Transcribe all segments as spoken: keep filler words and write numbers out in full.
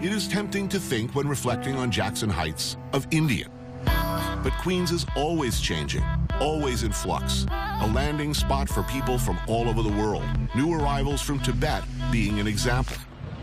It is tempting to think when reflecting on Jackson Heights of Indian. But Queens is always changing, always in flux. A landing spot for people from all over the world. New arrivals from Tibet being an example.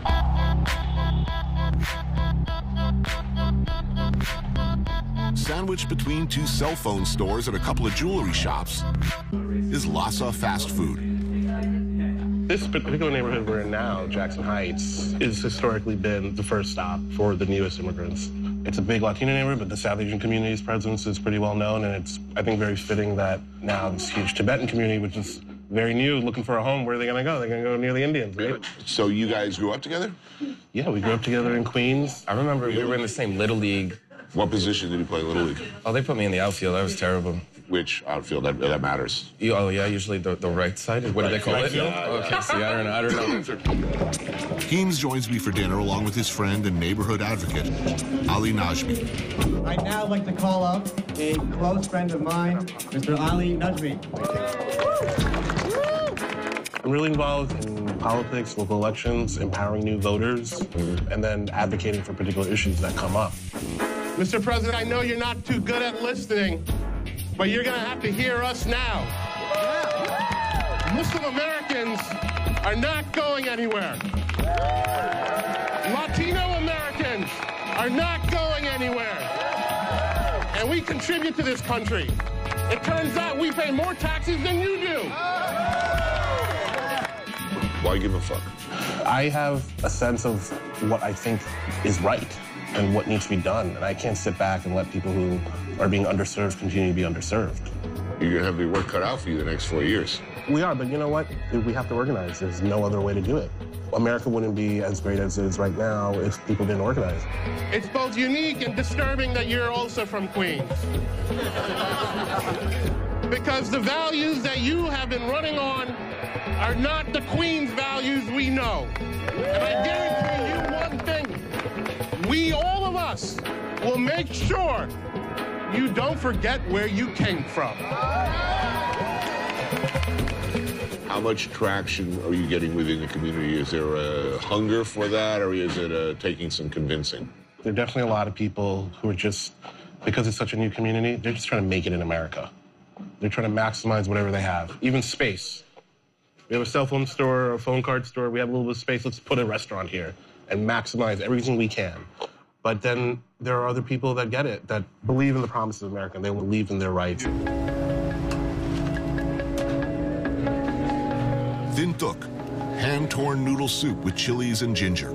Sandwiched between two cell phone stores and a couple of jewelry shops is Lhasa Fast Food. This particular neighborhood we're in now, Jackson Heights, has historically been the first stop for the newest immigrants. It's a big Latino neighborhood, but the South Asian community's presence is pretty well known, and it's, I think, very fitting that now this huge Tibetan community, which is very new, looking for a home, where are they going to go? They're going to go near the Indians, right? So you guys grew up together? Yeah, we grew up together in Queens. I remember we were in the same Little League. What position did you play Little League? Oh, they put me in the outfield. That was terrible. Which outfield? That, that matters. You, oh, yeah, usually the, the right side. What do they call right it? field? Yeah, okay, yeah. see, I don't know. I don't know. Heems joins me for dinner along with his friend and neighborhood advocate, Ali Najmi. I'd now like to call up a close friend of mine, Mister Ali Najmi. I'm really involved in politics, local elections, empowering new voters, and then advocating for particular issues that come up. Mister President, I know you're not too good at listening, but you're going to have to hear us now. Muslim Americans are not going anywhere. Latino Americans are not going anywhere. And we contribute to this country. It turns out we pay more taxes than you do. Why give a fuck? I have a sense of what I think is right and what needs to be done, and I can't sit back and let people who are being underserved continue to be underserved. You're gonna have your work cut out for you the next four years. We are, but you know what? We have to organize. There's no other way to do it. America wouldn't be as great as it is right now if people didn't organize. It's both unique and disturbing that you're also from Queens. Because the values that you have been running on are not the Queens values we know. And I guarantee you one thing, we, all of us, will make sure you don't forget where you came from. How much traction are you getting within the community? Is there a hunger for that, or is it uh, taking some convincing? There are definitely a lot of people who are just, because it's such a new community, they're just trying to make it in America. They're trying to maximize whatever they have, even space. We have a cell phone store, a phone card store, we have a little bit of space, let's put a restaurant here and maximize everything we can. But then there are other people that get it, that believe in the promises of America, and they believe in their rights. Thin tuk, hand-torn noodle soup with chilies and ginger.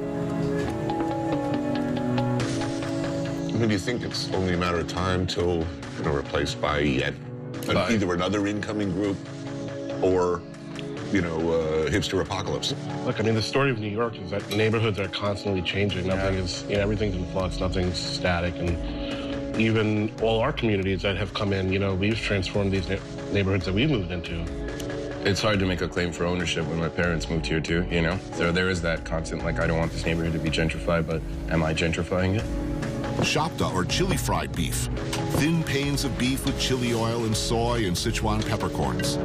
I mean, do you think it's only a matter of time till you know, replaced by yet an, either another incoming group or, you know, uh, hipster apocalypse? Look, I mean, the story of New York is that neighborhoods are constantly changing. Nothing Yeah. is, you know, everything's in flux, nothing's static. And even all our communities that have come in, you know, we've transformed these na neighborhoods that we moved into. It's hard to make a claim for ownership when my parents moved here, too, you know? So there is that constant, like, I don't want this neighborhood to be gentrified, but am I gentrifying it? Shapta, or chili fried beef. Thin panes of beef with chili oil and soy and Sichuan peppercorns.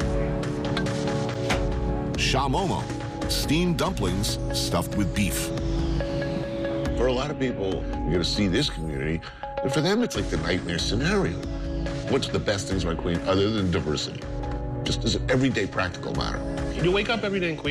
Shamomo, steamed dumplings stuffed with beef. For a lot of people, you're gonna see this community, and for them, it's like the nightmare scenario. What's the best things about Queens other than diversity? Just as an everyday practical matter. You wake up every day in Queens.